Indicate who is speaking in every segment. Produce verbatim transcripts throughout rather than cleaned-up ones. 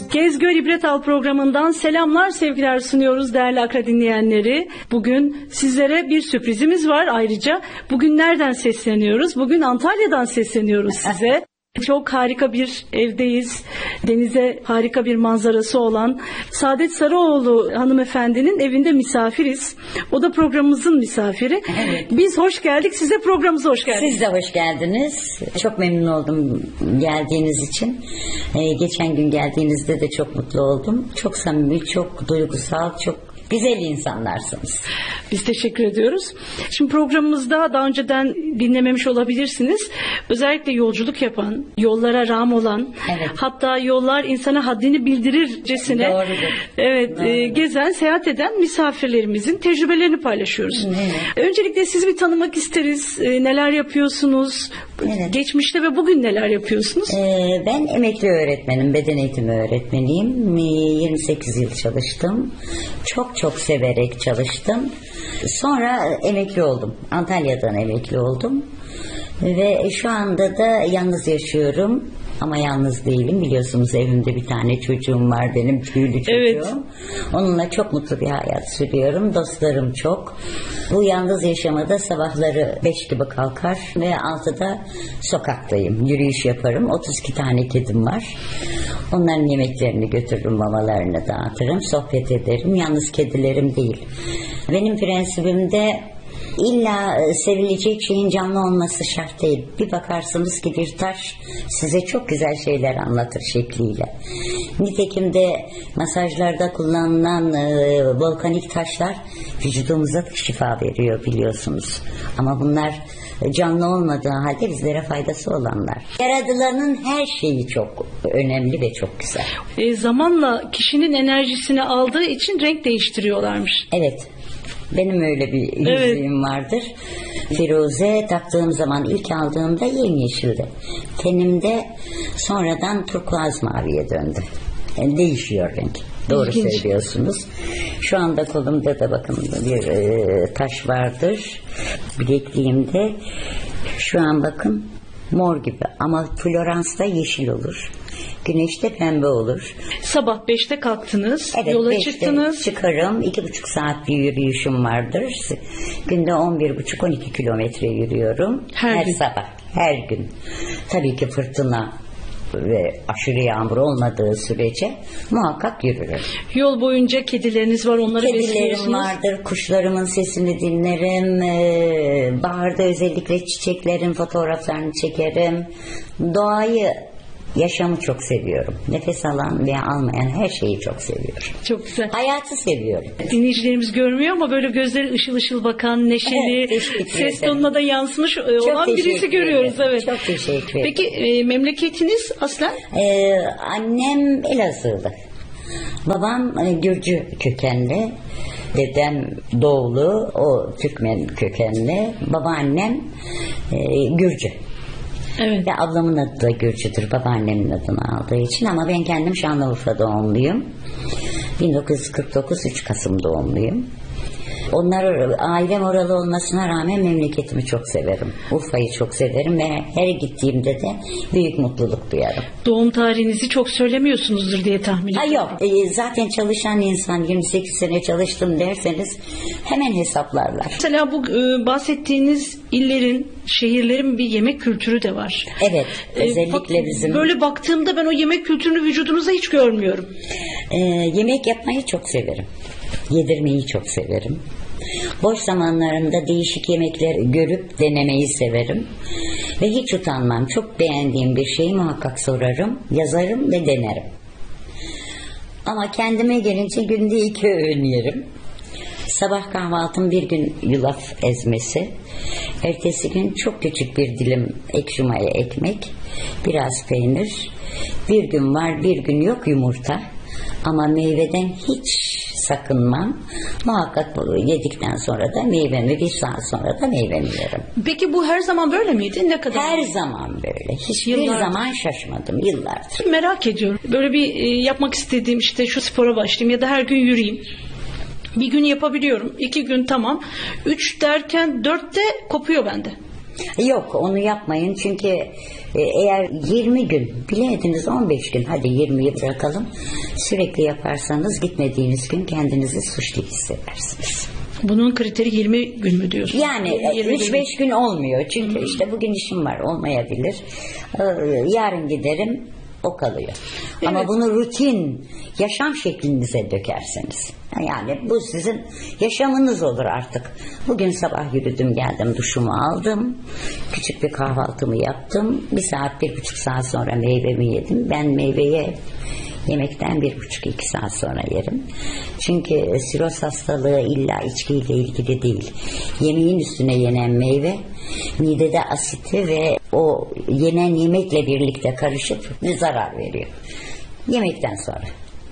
Speaker 1: Gez Gör İbret Al programından selamlar, sevgiler sunuyoruz değerli Akra dinleyenleri. Bugün sizlere bir sürprizimiz var ayrıca. Bugün nereden sesleniyoruz? Bugün Antalya'dan sesleniyoruz size. Çok harika bir evdeyiz. Denize harika bir manzarası olan Saadet Sarıoğlu hanımefendinin evinde misafiriz. O da programımızın misafiri.
Speaker 2: Evet.
Speaker 1: Biz hoş geldik. Size programımıza hoş geldiniz.
Speaker 2: Siz de hoş geldiniz. Çok memnun oldum geldiğiniz için. Ee, geçen gün geldiğinizde de çok mutlu oldum. Çok samimi, çok duygusal, çok güzel insanlarsınız.
Speaker 1: Biz teşekkür ediyoruz. Şimdi programımızda daha önceden dinlememiş olabilirsiniz. Özellikle yolculuk yapan, yollara rağm olan, evet. Hatta yollar insana haddini bildirircesine evet, Doğrudur. E, gezen, seyahat eden misafirlerimizin tecrübelerini paylaşıyoruz. Evet. Öncelikle sizi bir tanımak isteriz. E, neler yapıyorsunuz? Evet. Geçmişte ve bugün neler yapıyorsunuz?
Speaker 2: Ee, ben emekli öğretmenim, beden eğitimi öğretmeniyim. yirmi sekiz yıl çalıştım. Çok çok severek çalıştım. Sonra emekli oldum. Antalya'dan emekli oldum. Ve şu anda da yalnız yaşıyorum. Ama yalnız değilim. Biliyorsunuz evimde bir tane çocuğum var benim, tüylü çocuğum. Evet. Onunla çok mutlu bir hayat sürüyorum. Dostlarım çok. Bu yalnız yaşamada sabahları beş gibi kalkar ve altıda sokaktayım. Yürüyüş yaparım. otuz iki tane kedim var. Onların yemeklerini götürürüm, mamalarını dağıtırım, sohbet ederim. Yalnız kedilerim değil. Benim prensibim de İlla sevilecek şeyin canlı olması şart değil. Bir bakarsınız ki bir taş size çok güzel şeyler anlatır şekliyle. Nitekim de masajlarda kullanılan e, volkanik taşlar vücudumuza da şifa veriyor biliyorsunuz. Ama bunlar canlı olmadığı halde bizlere faydası olanlar. Yaradılanın her şeyi çok önemli ve çok güzel.
Speaker 1: E, zamanla kişinin enerjisini aldığı için renk değiştiriyorlarmış.
Speaker 2: Evet. Benim öyle bir yüzüğüm evet. vardır. Firuze taktığım zaman ilk aldığımda yemyeşildi. Tenimde sonradan turkuaz maviye döndü. Yani değişiyor renk. Doğru İlginç. Söylüyorsunuz. Şu anda kolumda da bakın bir e, taş vardır. Bilekliğimde şu an bakın mor gibi ama Florans'ta yeşil olur. Güneşte pembe olur.
Speaker 1: Sabah beşte kalktınız,
Speaker 2: evet,
Speaker 1: yola çıktınız.
Speaker 2: Çıkarım, iki buçuk saat bir yürüyüşüm vardır. Günde on bir buçuk on iki kilometre yürüyorum. Her, her sabah, her gün. Tabii ki fırtına ve aşırı yağmur olmadığı sürece muhakkak yürürüm.
Speaker 1: Yol boyunca kedileriniz var, onları besliyorsunuz.
Speaker 2: Kedilerim vardır, kuşlarımın sesini dinlerim. Ee, baharda özellikle çiçeklerin fotoğraflarını çekerim. Doğayı, yaşamı çok seviyorum. Nefes alan veya almayan her şeyi çok seviyorum.
Speaker 1: Çok güzel.
Speaker 2: Hayatı seviyorum.
Speaker 1: Dinleyicilerimiz görmüyor ama böyle gözleri ışıl ışıl bakan, neşeli, evet, ses tonuna da yansımış çok olan birisi görüyoruz. Evet.
Speaker 2: Çok teşekkür ederim.
Speaker 1: Peki e, memleketiniz aslen?
Speaker 2: Ee, annem Elazığlı. Babam e, Gürcü kökenli. Dedem Doğulu, o Türkmen kökenli. Babaannem e, Gürcü. Evet. Ve ablamın adı da Gürcüdür. Babaannemin adını aldığı için ama ben kendim Şanlıurfa doğumluyum. bin dokuz yüz kırk dokuz üç Kasım doğumluyum. Onlar, ailem oralı olmasına rağmen memleketimi çok severim. Urfa'yı çok severim ve her gittiğimde de büyük mutluluk duyarım.
Speaker 1: Doğum tarihinizi çok söylemiyorsunuzdur diye tahmin ediyorum.
Speaker 2: Yok, e, zaten çalışan insan yirmi sekiz sene çalıştım derseniz hemen hesaplarlar.
Speaker 1: Mesela bu e, bahsettiğiniz illerin, şehirlerin bir yemek kültürü de var.
Speaker 2: Evet, özellikle e, bizim.
Speaker 1: Böyle baktığımda ben o yemek kültürünü vücudunuza hiç görmüyorum.
Speaker 2: E, yemek yapmayı çok severim. Yedirmeyi çok severim. Boş zamanlarımda değişik yemekler görüp denemeyi severim. Ve hiç utanmam. Çok beğendiğim bir şeyi muhakkak sorarım, yazarım ve denerim. Ama kendime gelince günde iki öğün yerim. Sabah kahvaltım bir gün yulaf ezmesi. Ertesi gün çok küçük bir dilim ekşi maya ekmek. Biraz peynir. Bir gün var bir gün yok yumurta. Ama meyveden hiç sakınmam. Muhakkak yedikten sonra da meyvemi, bir saat sonra da meyvemi yerim.
Speaker 1: Peki bu her zaman böyle miydi? Ne kadar?
Speaker 2: Her zaman böyle. Hiçbir yıllardır. zaman şaşmadım yıllardır.
Speaker 1: Merak ediyorum. Böyle bir e, yapmak istediğim işte şu spora başlayayım ya da her gün yürüyeyim. Bir gün yapabiliyorum. iki gün tamam. Üç derken dörtte kopuyor bende.
Speaker 2: Yok onu yapmayın çünkü E, eğer yirmi gün, bilemediniz on beş gün, hadi yirmiyi bırakalım. Sürekli yaparsanız gitmediğiniz gün kendinizi suçlu hissedersiniz.
Speaker 1: Bunun kriteri yirmi gün mü diyorsun?
Speaker 2: Yani üç beş gün olmuyor. Çünkü işte bugün işim var, olmayabilir. Ee, yarın giderim, o kalıyor. Evet. Ama bunu rutin, yaşam şeklinize dökerseniz. Yani bu sizin yaşamınız olur artık. Bugün sabah yürüdüm, geldim, duşumu aldım. Küçük bir kahvaltımı yaptım. Bir saat, bir buçuk saat sonra meyvemi yedim. Ben meyveye yemekten bir buçuk iki saat sonra yerim. Çünkü siroz hastalığı illa içkiyle ilgili değil. Yemeğin üstüne yenen meyve midede asiti ve o yenen yemekle birlikte karışıp bir zarar veriyor. Yemekten sonra.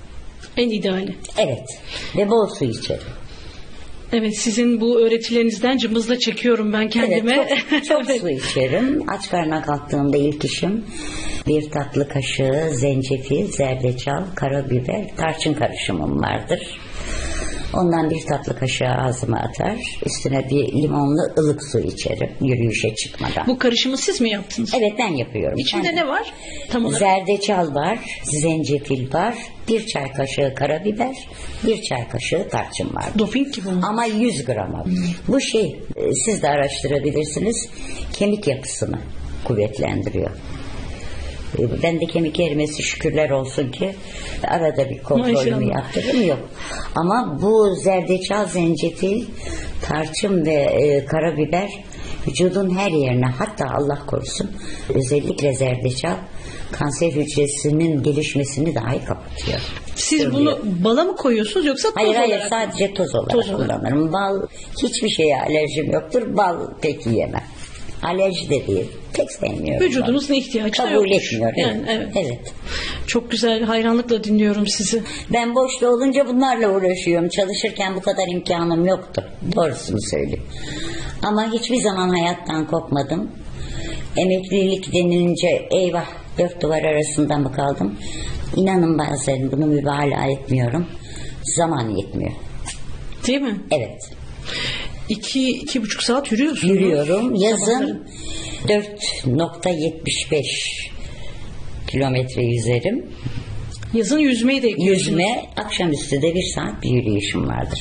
Speaker 1: En ideali.
Speaker 2: Evet. Ve bol su içerim.
Speaker 1: Evet, sizin bu öğretilerinizden cımbızla çekiyorum ben kendime.
Speaker 2: Evet, çok, çok su içerim. Aç karnına kalktığımda ilk işim bir tatlı kaşığı zencefil, zerdeçal, karabiber, tarçın karışımım vardır. Ondan bir tatlı kaşığı ağzıma atar. Üstüne bir limonlu ılık su içerim yürüyüşe çıkmadan.
Speaker 1: Bu karışımı siz mi yaptınız?
Speaker 2: Evet, ben yapıyorum.
Speaker 1: İçinde
Speaker 2: ben
Speaker 1: ne var? Tam olarak.
Speaker 2: Zerdeçal var, zencefil var, bir çay kaşığı karabiber, bir çay kaşığı tarçın var.
Speaker 1: Doping gibi mi?
Speaker 2: Ama yüz gram. Hmm. Bu şey, siz de araştırabilirsiniz, kemik yapısını kuvvetlendiriyor. Ben de kemik erimesi şükürler olsun ki arada bir kontrolümü yaptırdım, yok. Ama bu zerdeçal, zencefil, tarçın ve e, karabiber vücudun her yerine, hatta Allah korusun özellikle zerdeçal kanser hücresinin gelişmesini dahi kapatıyor.
Speaker 1: Siz
Speaker 2: Söylüyor.
Speaker 1: bunu bala mı koyuyorsunuz yoksa toz
Speaker 2: hayır,
Speaker 1: olarak?
Speaker 2: Hayır hayır sadece toz olarak
Speaker 1: toz
Speaker 2: kullanırım. Olarak. Bal, hiçbir şeye alerjim yoktur. Bal pek yiyemem. Alerji de değil. Pek sevmiyorum.
Speaker 1: Vücudunuzun ihtiyacı
Speaker 2: kabul
Speaker 1: yokmuş.
Speaker 2: etmiyorum.
Speaker 1: Yani, evet.
Speaker 2: evet.
Speaker 1: Çok güzel, hayranlıkla dinliyorum sizi.
Speaker 2: Ben boşta olunca bunlarla uğraşıyorum. Çalışırken bu kadar imkanım yoktu. Doğrusunu söyleyeyim. Ama hiçbir zaman hayattan kopmadım. Emeklilik denilince eyvah dört duvar arasında mı kaldım? İnanın bazen bunu mübalağa etmiyorum. Zaman yetmiyor.
Speaker 1: Değil mi?
Speaker 2: Evet.
Speaker 1: İki, iki buçuk saat yürüyorsunuz.
Speaker 2: Yürüyorum. Yazın dört nokta yetmiş beş kilometre yüzerim.
Speaker 1: Yazın yüzmeyi de ekliyorsunuz.
Speaker 2: Yüzme, akşamüstü de bir saat bir yürüyüşüm vardır.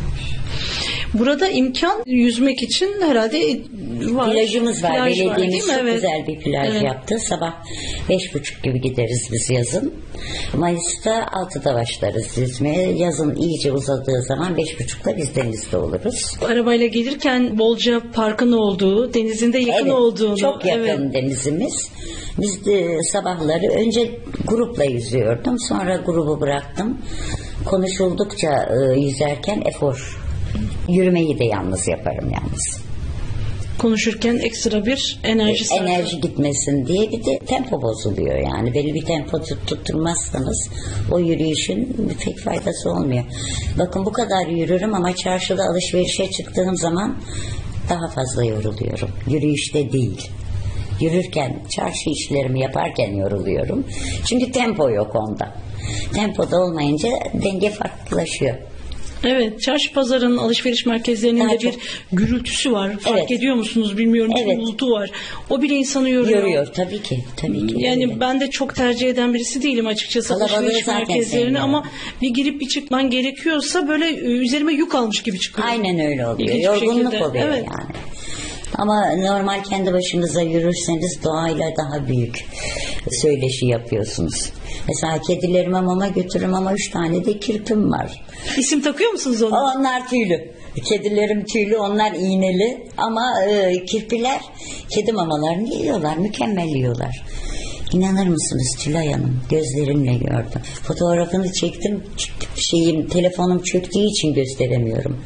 Speaker 1: Burada imkan yüzmek için herhalde var.
Speaker 2: Plajımız var.
Speaker 1: Plaj
Speaker 2: Belediyemiz
Speaker 1: var,
Speaker 2: çok
Speaker 1: evet.
Speaker 2: güzel bir plaj evet. yaptı. Sabah beş buçuk gibi gideriz biz yazın. Mayıs'ta altıda başlarız yüzmeye. Yazın iyice uzadığı zaman beş buçukta biz denizde oluruz.
Speaker 1: Arabayla gelirken bolca parkın olduğu, denizin de yakın
Speaker 2: evet,
Speaker 1: olduğunu.
Speaker 2: Çok yakın evet. denizimiz. Biz de sabahları önce grupla yüzüyordum. Sonra grubu bıraktım. Konuşuldukça e, yüzerken efor. Yürümeyi de yalnız yaparım yalnız.
Speaker 1: Konuşurken ekstra bir enerji sarfı.
Speaker 2: Enerji gitmesin diye bir de tempo bozuluyor yani. Belli bir tempo tutturmazsanız o yürüyüşün pek faydası olmuyor. Bakın bu kadar yürürüm ama çarşıda alışverişe çıktığım zaman daha fazla yoruluyorum. Yürüyüşte değil. Yürürken, çarşı işlerimi yaparken yoruluyorum. Çünkü tempo yok onda. Tempoda olmayınca denge farklılaşıyor.
Speaker 1: Evet, çarşı pazarın, alışveriş merkezlerinin de bir gürültüsü var. Fark evet. ediyor musunuz bilmiyorum. Evet. Uğultu var. O bile insanı yoruyor.
Speaker 2: Yoruyor tabii ki. Tabii ki
Speaker 1: yani
Speaker 2: öyle.
Speaker 1: Ben de çok tercih eden birisi değilim açıkçası
Speaker 2: Kalabalığı
Speaker 1: alışveriş merkezlerini ama bir girip bir çıkman gerekiyorsa böyle üzerime yük almış gibi çıkıyor.
Speaker 2: Aynen öyle oluyor. İlginç Yorgunluk oluyor evet. yani. Ama normal kendi başınıza yürürseniz doğayla daha büyük söyleşi yapıyorsunuz. Mesela kedilerime mama götürürüm ama üç tane de kirpim var.
Speaker 1: İsim takıyor musunuz ona?
Speaker 2: Onlar tüylü. Kedilerim tüylü, onlar iğneli ama e, kirpiler kedi mamalarını yiyorlar, mükemmel yiyorlar. İnanır mısınız Tülay Hanım? Gözlerimle gördüm. Fotoğrafını çektim, şeyim telefonum çöktüğü için gösteremiyorum.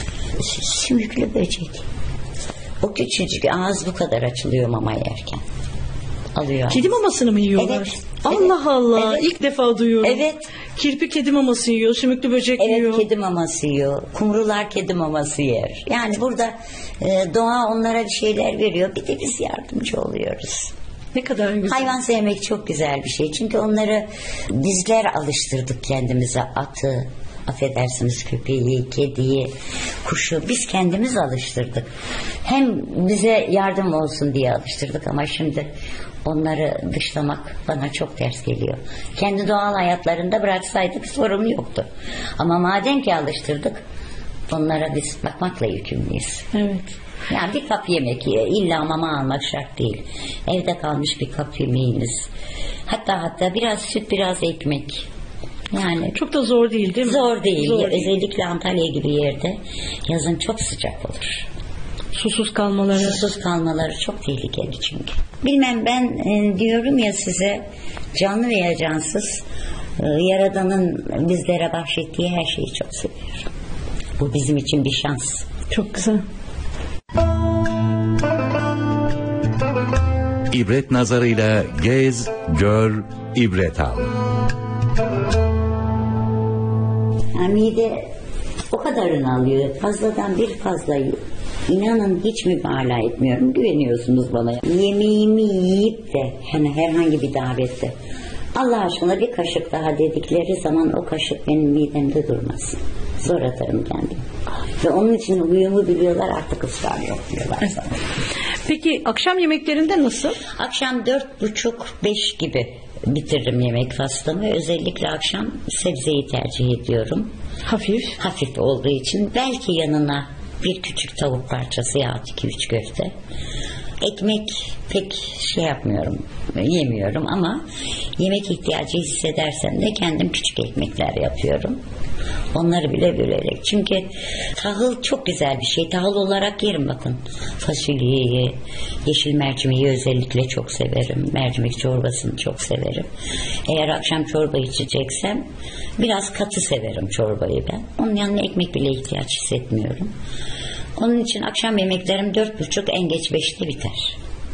Speaker 2: Sümüklü böcek. O küçücük ağız bu kadar açılıyor mama yerken. Alıyor.
Speaker 1: Kedi mamasını mı yiyorlar?
Speaker 2: Evet.
Speaker 1: Allah
Speaker 2: evet.
Speaker 1: Allah.
Speaker 2: Evet.
Speaker 1: İlk defa duyuyorum.
Speaker 2: Evet.
Speaker 1: Kirpi kedi maması yiyor, sümüklü böcek
Speaker 2: evet,
Speaker 1: yiyor.
Speaker 2: Evet, kedi maması yiyor. Kumrular kedi maması yer. Yani burada e, doğa onlara bir şeyler veriyor. Bir de biz yardımcı oluyoruz.
Speaker 1: Ne kadar güzel.
Speaker 2: Hayvan sevmek çok güzel bir şey. Çünkü onları bizler alıştırdık kendimize. Atı, Affedersiniz, köpeği, kediyi, kuşu biz kendimiz alıştırdık. Hem bize yardım olsun diye alıştırdık ama şimdi onları dışlamak bana çok ters geliyor. Kendi doğal hayatlarında bıraksaydık sorun yoktu. Ama madem ki alıştırdık, onlara biz bakmakla yükümlüyüz.
Speaker 1: Evet.
Speaker 2: Yani bir kap yemek, illa mama almak şart değil. Evde kalmış bir kap yemeğiniz. Hatta hatta biraz süt, biraz ekmek. Yani
Speaker 1: çok da zor değil değil mi?
Speaker 2: Zor değil.
Speaker 1: Zor değil.
Speaker 2: Özellikle Antalya gibi yerde yazın çok sıcak olur.
Speaker 1: Susuz kalmaları.
Speaker 2: Susuz kalmaları çok tehlikeli çünkü. Bilmem, ben e, diyorum ya size, canlı veya cansız e, Yaradan'ın bizlere bahşettiği her şeyi çok seviyorum. Bu bizim için bir şans.
Speaker 1: Çok güzel.
Speaker 3: İbret nazarıyla gez, gör, ibret al.
Speaker 2: Yani mide o kadarını alıyor. Fazladan bir fazlayı. İnanın hiç mübalağa etmiyorum. Güveniyorsunuz bana. Yemeğimi yiyip de hani herhangi bir davette Allah aşkına bir kaşık daha dedikleri zaman o kaşık benim midemde durmaz. Zor atarım kendimi. Ve onun için huyumu biliyorlar, artık ısrar yapmıyorlar sana.
Speaker 1: Peki akşam yemeklerinde nasıl?
Speaker 2: Akşam dört buçuk beş gibi bitiririm yemek faslımı. Özellikle akşam sebzeyi tercih ediyorum.
Speaker 1: Hafif.
Speaker 2: Hafif olduğu için belki yanına bir küçük tavuk parçası yahut iki üç köfte. Ekmek pek şey yapmıyorum, yemiyorum ama yemek ihtiyacı hissedersem de kendim küçük ekmekler yapıyorum. Onları bile bölerek. Çünkü tahıl çok güzel bir şey. Tahıl olarak yerim bakın. Fasulyeyi, yeşil mercimeği özellikle çok severim. Mercimek çorbasını çok severim. Eğer akşam çorba içeceksem biraz katı severim çorbayı ben. Onun yanına ekmek bile ihtiyaç hissetmiyorum. Onun için akşam yemeklerim dört buçuk, en geç beşte biter.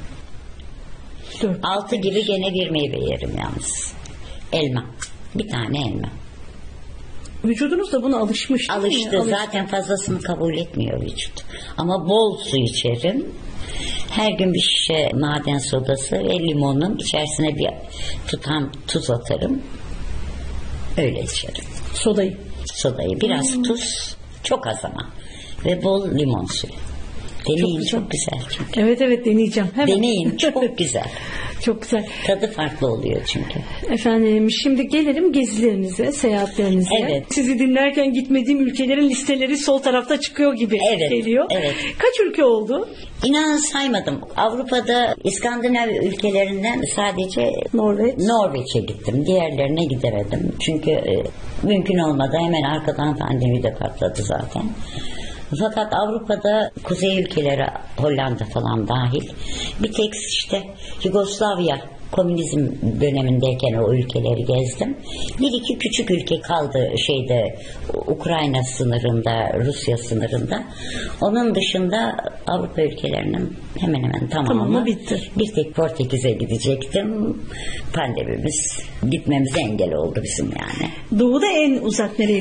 Speaker 1: Dört.
Speaker 2: Altı gibi gene bir meyve yerim yalnız. Elma. Bir tane elma.
Speaker 1: Vücudunuz da buna alışmış.
Speaker 2: Alıştı.
Speaker 1: Alıştı.
Speaker 2: Zaten fazlasını kabul etmiyor vücut. Ama bol su içerim. Her gün bir şişe maden sodası ve limonun içerisine bir tutam tuz atarım. Öyle içerim.
Speaker 1: Sodayı.
Speaker 2: Sodayı. Biraz hmm. tuz. Çok az ama. Ve bol limon suyu. Deneyin, çok, çok güzel çünkü.
Speaker 1: Evet evet deneyeceğim. Hemen.
Speaker 2: Deneyin, çok güzel.
Speaker 1: Çok güzel.
Speaker 2: Tadı farklı oluyor çünkü.
Speaker 1: Efendim şimdi gelelim gezilerinize, seyahatlerinize.
Speaker 2: Evet.
Speaker 1: Sizi dinlerken gitmediğim ülkelerin listeleri sol tarafta çıkıyor gibi
Speaker 2: evet,
Speaker 1: geliyor.
Speaker 2: Evet.
Speaker 1: Kaç ülke oldu?
Speaker 2: İnanın saymadım. Avrupa'da İskandinav ülkelerinden sadece
Speaker 1: Norveç.
Speaker 2: Norveç'e gittim. Diğerlerine gidemedim. Çünkü e, mümkün olmadı. Hemen arkadan pandemi de patladı zaten. Fakat Avrupa'da kuzey ülkeleri, Hollanda falan dahil, bir tek işte Yugoslavya komünizm dönemindeyken o ülkeleri gezdim. Bir iki küçük ülke kaldı şeyde, Ukrayna sınırında, Rusya sınırında. Onun dışında Avrupa ülkelerinin hemen hemen tamamı,
Speaker 1: tamamı bitti.
Speaker 2: Bir tek Portekiz'e gidecektim. Pandemimiz gitmemize engel oldu bizim yani.
Speaker 1: Doğu'da en uzak nereye